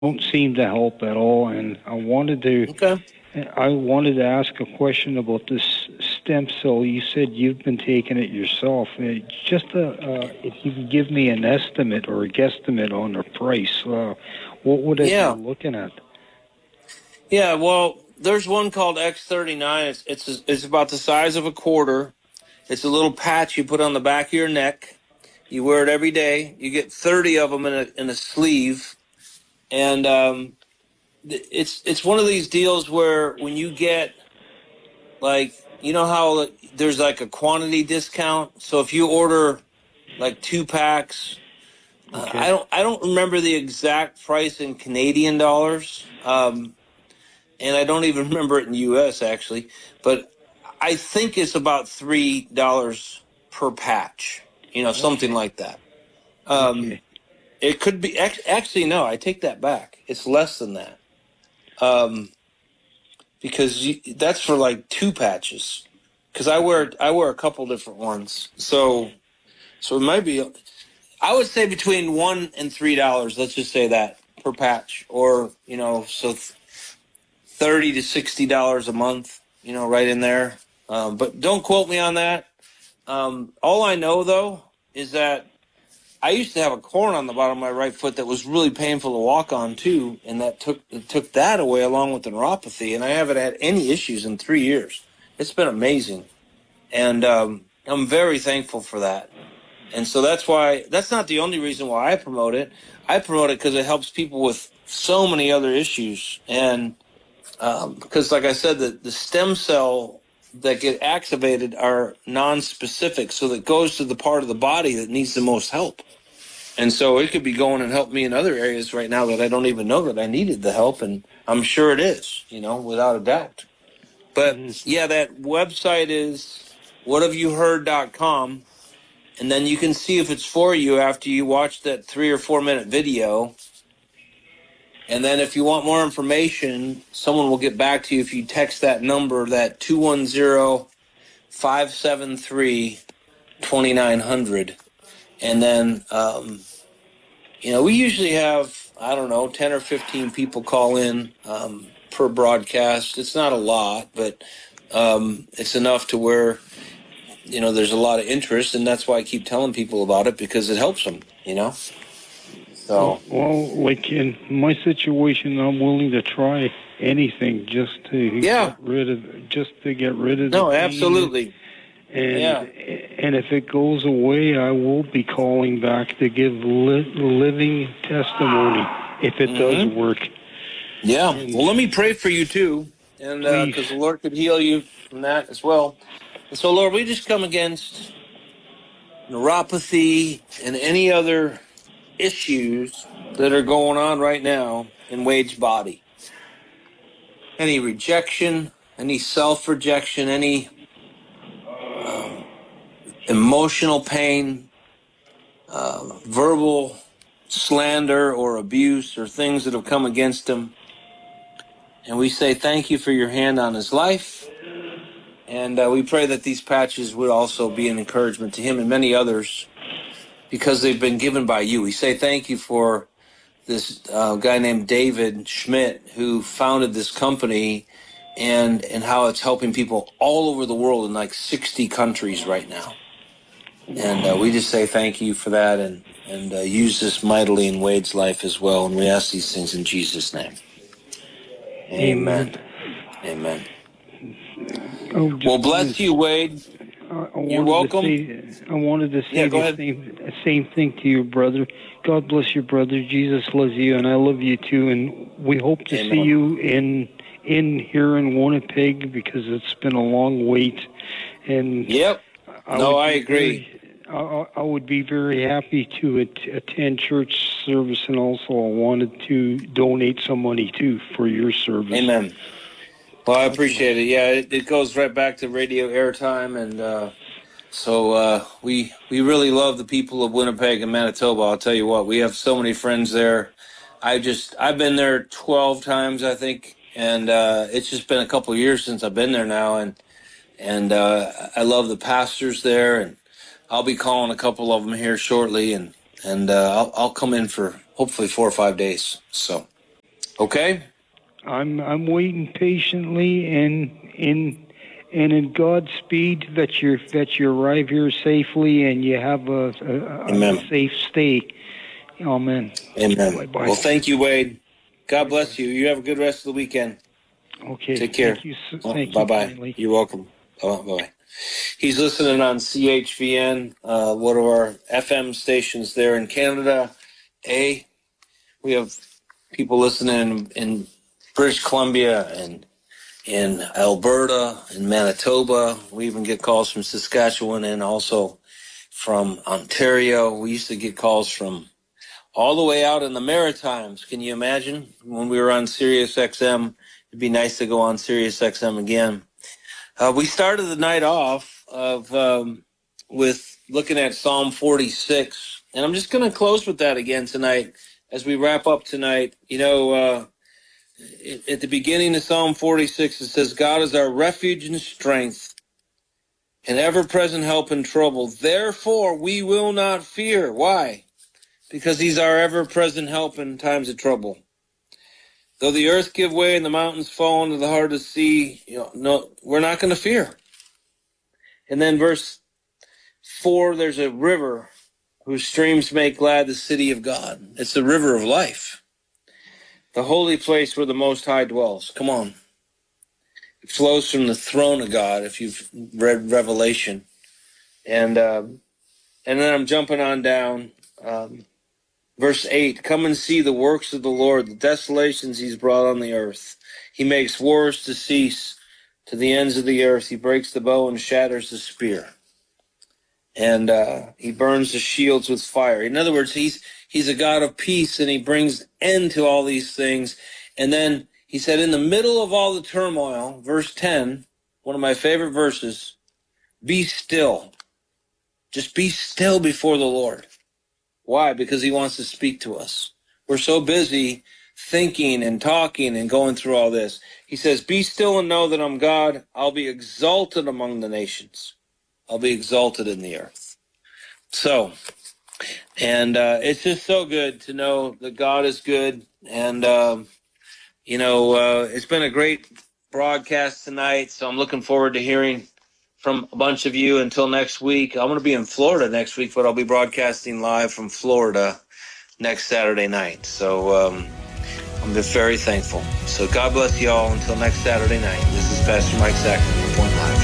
don't seem to help at all. And Okay. I wanted to ask a question about this stem cell. You said you've been taking it yourself. If you could give me an estimate or a guesstimate on the price, what would I be Yeah. looking at? Yeah. Well, there's one called X39. It's about the size of a quarter. It's a little patch you put on the back of your neck. You wear it every day. You get 30 of them in a sleeve, and it's one of these deals where when you get, like, you know how there's like a quantity discount. So if you order like 2 packs, Okay. I don't remember the exact price in Canadian dollars, and I don't even remember it in U.S. actually, but I think it's about $3 per patch. Something Okay. like that. Okay. It could be actually no. I take that back. It's less than that, because that's for like 2 patches. Because I wear a couple different ones, so it might be. I would say between $1 and $3. Let's just say that per patch, or so $30 to $60 a month. Right in there. But don't quote me on that. All I know though is that I used to have a corn on the bottom of my right foot that was really painful to walk on too, and it took that away along with the neuropathy, and I haven't had any issues in 3 years. It's been amazing, and I'm very thankful for that. And so that's not the only reason why I promote it. I promote it because it helps people with so many other issues, and because, like I said, the stem cell that get activated are non-specific, so that goes to the part of the body that needs the most help. And so it could be going and help me in other areas right now that I don't even know that I needed the help, and I'm sure it is, without a doubt. But yeah, that website is whathaveyouheard.com, and then you can see if it's for you after you watch that 3 or 4 minute video. And then if you want more information, someone will get back to you if you text that number, that 210-573-2900. And then, we usually have, I don't know, 10 or 15 people call in per broadcast. It's not a lot, but it's enough to where, there's a lot of interest. And that's why I keep telling people about it, because it helps them, So, well, like in my situation, I'm willing to try anything just to yeah. get rid of the No, pain. absolutely. And Yeah. and if it goes away, I will be calling back to give living testimony if it does work. Yeah. And Well, let me pray for you too, and please, because the Lord could heal you from that as well. And so, Lord, we just come against neuropathy and any other issues that are going on right now in Wade's body. Any rejection, any self-rejection, any emotional pain, verbal slander or abuse or things that have come against him. And we say thank you for your hand on his life. And we pray that these patches would also be an encouragement to him and many others, because they've been given by you. We say thank you for this guy named David Schmidt, who founded this company, and how it's helping people all over the world in like 60 countries right now. And we just say thank you for that, and use this mightily in Wade's life as well. And we ask these things in Jesus' name. Amen. Amen. Well, bless you, Wade. You're welcome. I wanted to say go the ahead. same thing to your brother. God bless your brother. Jesus loves you, and I love you too. And we hope to see you in here in Winnipeg, because it's been a long wait. And yep. I agree. I would be very happy to attend church service, and also I wanted to donate some money too for your service. Amen. Well, I appreciate it. Yeah, it goes right back to radio airtime, and so we really love the people of Winnipeg and Manitoba. I'll tell you what, we have so many friends there. I've been there 12 times, I think, and it's just been a couple of years since I've been there now, and I love the pastors there, and I'll be calling a couple of them here shortly, and I'll come in for hopefully 4 or 5 days. So. Okay? I'm waiting patiently and in God's speed that you arrive here safely and you have a safe stay. Amen. Amen. Bye-bye. Well, thank you, Wade. God bless Bye-bye. you. You have a good rest of the weekend. Okay. Take care. Thank you. Thank you Bye-bye. kindly. You're welcome. Bye-bye. He's listening on CHVN, one of our FM stations there in Canada. We have people listening in British Columbia and in Alberta and Manitoba. We even get calls from Saskatchewan and also from Ontario. We used to get calls from all the way out in the Maritimes. Can you imagine? When we were on Sirius XM, it'd be nice to go on Sirius XM again. We started the night off with looking at Psalm 46, and I'm just going to close with that again tonight as we wrap up tonight. You know, at the beginning of Psalm 46, it says, God is our refuge and strength, an ever-present help in trouble. Therefore, we will not fear. Why? Because he's our ever-present help in times of trouble. Though the earth give way and the mountains fall into the heart of the sea, no, we're not going to fear. And then verse 4, there's a river whose streams make glad the city of God. It's the river of life, the holy place where the Most High dwells. Come on. It flows from the throne of God, if you've read Revelation. And then I'm jumping on down. Verse 8, come and see the works of the Lord, the desolations he's brought on the earth. He makes wars to cease to the ends of the earth. He breaks the bow and shatters the spear. And he burns the shields with fire. In other words, he's a God of peace, and he brings end to all these things. And then he said, in the middle of all the turmoil, verse 10, one of my favorite verses, be still. Just be still before the Lord. Why? Because he wants to speak to us. We're so busy thinking and talking and going through all this. He says, be still and know that I'm God. I'll be exalted among the nations. I'll be exalted in the earth. So, and it's just so good to know that God is good. And, it's been a great broadcast tonight. So I'm looking forward to hearing from a bunch of you. Until next week. I'm going to be in Florida next week, but I'll be broadcasting live from Florida next Saturday night. So I'm just very thankful. So God bless you all until next Saturday night. This is Pastor Mike Sacramento, Point Live.